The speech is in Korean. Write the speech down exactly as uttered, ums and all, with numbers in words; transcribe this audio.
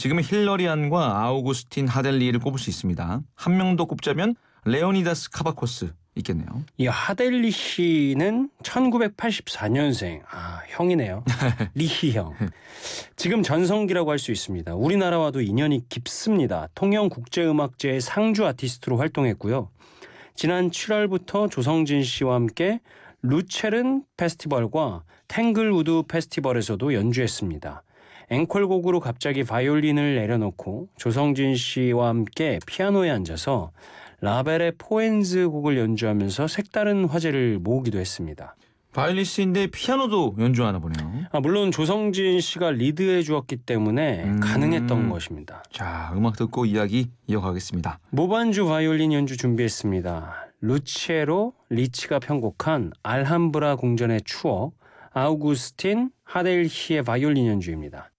지금은 힐러리안과 아우구스틴 하델리를 꼽을 수 있습니다. 한 명 더 꼽자면 레오니다스 카바코스 있겠네요. 이 하델리 씨는 천구백팔십사 년생. 아, 형이네요. 리히 형. 지금 전성기라고 할 수 있습니다. 우리나라와도 인연이 깊습니다. 통영국제음악제의 상주 아티스트로 활동했고요. 지난 칠월부터 조성진 씨와 함께 루체른 페스티벌과 탱글우드 페스티벌에서도 연주했습니다. 앵콜곡으로 갑자기 바이올린을 내려놓고 조성진 씨와 함께 피아노에 앉아서 라벨의 포엔즈 곡을 연주하면서 색다른 화제를 모으기도 했습니다. 바이올리스트인데 피아노도 연주하나 보네요. 아, 물론 조성진 씨가 리드해 주었기 때문에 음... 가능했던 것입니다. 자, 음악 듣고 이야기 이어가겠습니다. 모반주 바이올린 연주 준비했습니다. 루치에로 리치가 편곡한 알함브라 궁전의 추억, 아우구스틴 하델히의 바이올린 연주입니다.